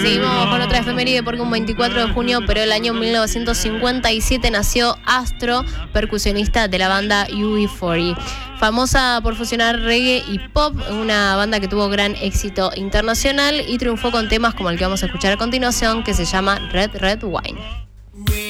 Seguimos con otra efeméride porque un 24 de junio, pero el año 1957, nació Astro, percusionista de la banda UB40. Famosa por fusionar reggae y pop, una banda que tuvo gran éxito internacional y triunfó con temas como el que vamos a escuchar a continuación, que se llama Red Red Wine.